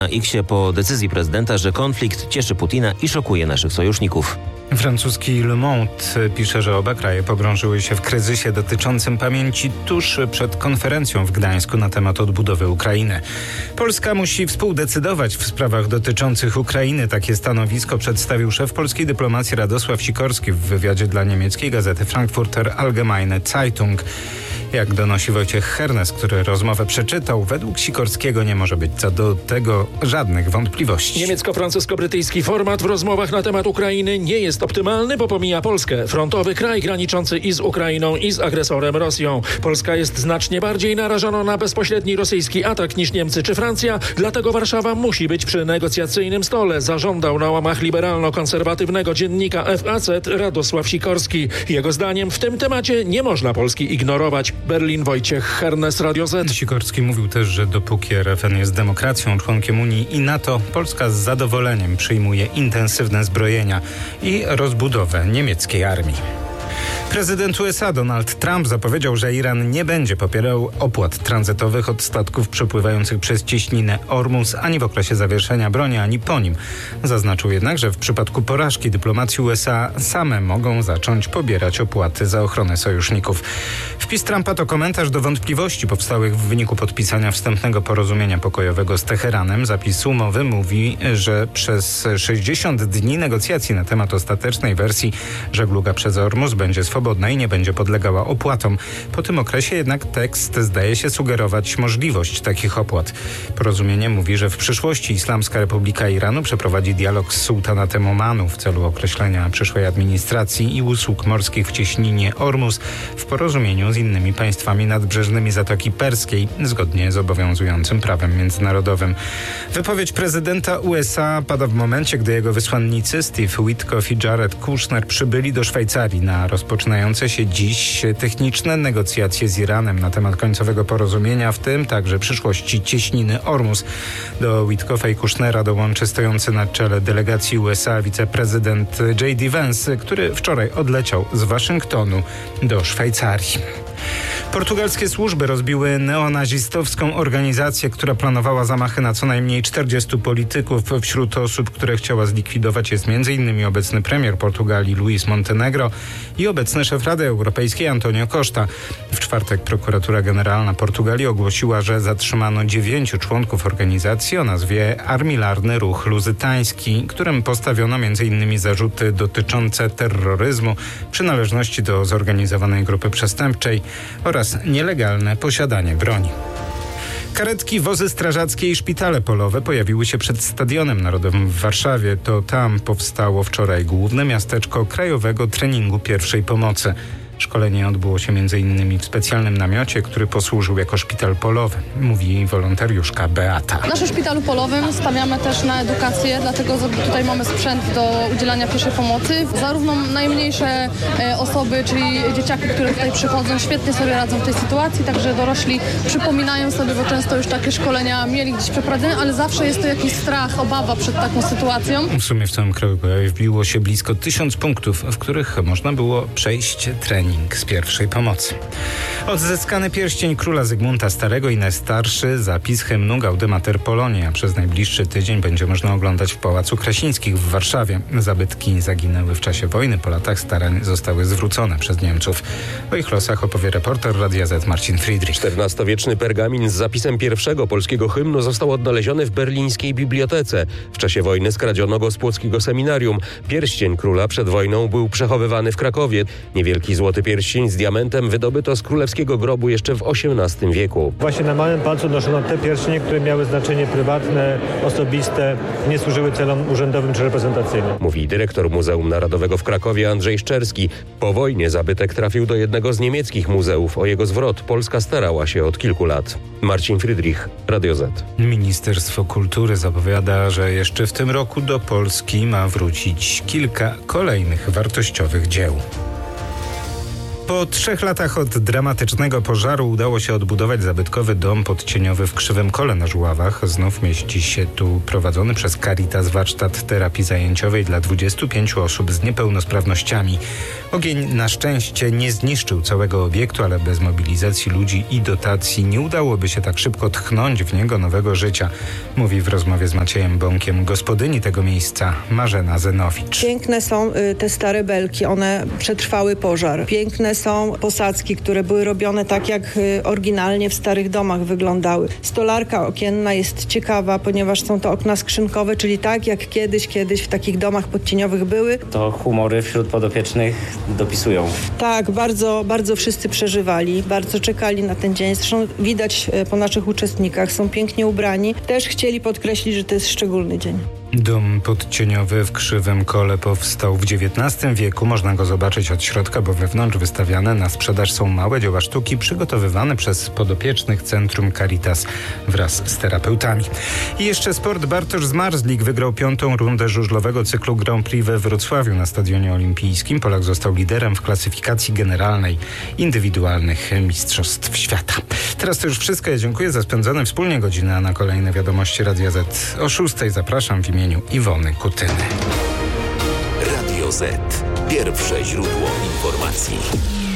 Na X po decyzji prezydenta, że konflikt cieszy Putina i szokuje naszych sojuszników. Francuski Le Monde pisze, że oba kraje pogrążyły się w kryzysie dotyczącym pamięci tuż przed konferencją w Gdańsku na temat odbudowy Ukrainy. Polska musi współdecydować w sprawach dotyczących Ukrainy. Takie stanowisko przedstawił szef polskiej dyplomacji Radosław Sikorski w wywiadzie dla niemieckiej gazety Frankfurter Allgemeine Zeitung. Jak donosi Wojciech Hernes, który rozmowę przeczytał, według Sikorskiego nie może być co do tego żadnych wątpliwości. Niemiecko-francusko-brytyjski format w rozmowach na temat Ukrainy nie jest optymalny, bo pomija Polskę, frontowy kraj graniczący i z Ukrainą, i z agresorem Rosją. Polska jest znacznie bardziej narażona na bezpośredni rosyjski atak niż Niemcy czy Francja, dlatego Warszawa musi być przy negocjacyjnym stole, zażądał na łamach liberalno-konserwatywnego dziennika FAZ Radosław Sikorski. Jego zdaniem w tym temacie nie można Polski ignorować. Berlin, Wojciech Hernes, Radio Z. Sikorski mówił też, że dopóki RFN jest demokracją, członkiem Unii i NATO, Polska z zadowoleniem przyjmuje intensywne zbrojenia i rozbudowę niemieckiej armii. Prezydent USA Donald Trump zapowiedział, że Iran nie będzie popierał opłat tranzytowych od statków przepływających przez cieśninę Ormus ani w okresie zawieszenia broni, ani po nim. Zaznaczył jednak, że w przypadku porażki dyplomacji USA same mogą zacząć pobierać opłaty za ochronę sojuszników. Wpis Trumpa to komentarz do wątpliwości powstałych w wyniku podpisania wstępnego porozumienia pokojowego z Teheranem. Zapis umowy mówi, że przez 60 dni negocjacji na temat ostatecznej wersji żegluga przez Ormus będzie swobodna i nie będzie podlegała opłatom. Po tym okresie jednak tekst zdaje się sugerować możliwość takich opłat. Porozumienie mówi, że w przyszłości Islamska Republika Iranu przeprowadzi dialog z sułtanatem Omanu w celu określenia przyszłej administracji i usług morskich w cieśninie Ormus w porozumieniu z innymi państwami nadbrzeżnymi Zatoki Perskiej, zgodnie z obowiązującym prawem międzynarodowym. Wypowiedź prezydenta USA pada w momencie, gdy jego wysłannicy Steve Witkoff i Jared Kushner przybyli do Szwajcarii na rozpoczynające się dziś techniczne negocjacje z Iranem na temat końcowego porozumienia, w tym także przyszłości cieśniny Ormus. Do Witkoffa i Kushnera dołączy stojący na czele delegacji USA wiceprezydent J.D. Vance, który wczoraj odleciał z Waszyngtonu do Szwajcarii. Portugalskie służby rozbiły neonazistowską organizację, która planowała zamachy na co najmniej 40 polityków. Wśród osób, które chciała zlikwidować, jest m.in. obecny premier Portugalii Luis Montenegro i obecny szef Rady Europejskiej Antonio Costa. W czwartek prokuratura generalna Portugalii ogłosiła, że zatrzymano 9 członków organizacji o nazwie Armilarny Ruch Luzytański, którym postawiono m.in. zarzuty dotyczące terroryzmu, przynależności do zorganizowanej grupy przestępczej oraz nielegalne posiadanie broni. Karetki, wozy strażackie i szpitale polowe pojawiły się przed Stadionem Narodowym w Warszawie. To tam powstało wczoraj główne miasteczko krajowego treningu pierwszej pomocy. Szkolenie odbyło się m.in. w specjalnym namiocie, który posłużył jako szpital polowy, mówi wolontariuszka Beata. W naszym szpitalu polowym stawiamy też na edukację, dlatego tutaj mamy sprzęt do udzielania pierwszej pomocy. Zarówno najmniejsze osoby, czyli dzieciaki, które tutaj przychodzą, świetnie sobie radzą w tej sytuacji, także dorośli przypominają sobie, bo często już takie szkolenia mieli gdzieś przeprowadzone, ale zawsze jest to jakiś strach, obawa przed taką sytuacją. W sumie w całym kraju wbiło się blisko 1000 punktów, w których można było przejść trening z pierwszej pomocy. Odzyskany pierścień króla Zygmunta Starego i najstarszy zapis hymnu Gaudeamer Polonia przez najbliższy tydzień będzie można oglądać w Pałacu Krasińskich w Warszawie. Zabytki zaginęły w czasie wojny. Po latach starań zostały zwrócone przez Niemców. O ich losach opowie reporter Radia Z Marcin Friedrich. XIV-wieczny pergamin z zapisem pierwszego polskiego hymnu został odnaleziony w berlińskiej bibliotece. W czasie wojny skradziono go z płockiego seminarium. Pierścień króla przed wojną był przechowywany w Krakowie. Niewielki złoty pierścień z diamentem wydobyto z królewskiego grobu jeszcze w XVIII wieku. Właśnie na małym palcu noszono te pierścienie, które miały znaczenie prywatne, osobiste, nie służyły celom urzędowym czy reprezentacyjnym. Mówi dyrektor Muzeum Narodowego w Krakowie Andrzej Szczerski. Po wojnie zabytek trafił do jednego z niemieckich muzeów. O jego zwrot Polska starała się od kilku lat. Marcin Friedrich, Radio Z. Ministerstwo Kultury zapowiada, że jeszcze w tym roku do Polski ma wrócić kilka kolejnych wartościowych dzieł. Po 3 latach od dramatycznego pożaru udało się odbudować zabytkowy dom podcieniowy w Krzywym Kole na Żuławach. Znów mieści się tu prowadzony przez Caritas warsztat terapii zajęciowej dla 25 osób z niepełnosprawnościami. Ogień na szczęście nie zniszczył całego obiektu, ale bez mobilizacji ludzi i dotacji nie udałoby się tak szybko tchnąć w niego nowego życia, mówi w rozmowie z Maciejem Bąkiem gospodyni tego miejsca Marzena Zenowicz. Piękne są te stare belki, one przetrwały pożar. Piękne są posadzki, które były robione tak, jak oryginalnie w starych domach wyglądały. Stolarka okienna jest ciekawa, ponieważ są to okna skrzynkowe, czyli tak jak kiedyś w takich domach podcieniowych były. To humory wśród podopiecznych dopisują. Tak, bardzo wszyscy przeżywali, bardzo czekali na ten dzień. Zresztą widać po naszych uczestnikach, są pięknie ubrani. Też chcieli podkreślić, że to jest szczególny dzień. Dom podcieniowy w Krzywym Kole powstał w XIX wieku. Można go zobaczyć od środka, bo wewnątrz wystawiane na sprzedaż są małe dzieła sztuki przygotowywane przez podopiecznych Centrum Caritas wraz z terapeutami. I jeszcze sport. Bartosz Zmarzlik wygrał 5. rundę żużlowego cyklu Grand Prix we Wrocławiu na Stadionie Olimpijskim. Polak został liderem w klasyfikacji generalnej indywidualnych Mistrzostw Świata. Teraz to już wszystko. Ja dziękuję za spędzone wspólnie godziny, a na kolejne wiadomości Radia Z o 6:00 zapraszam w imieniu Iwony Kutyny. Radio Z. Pierwsze źródło informacji.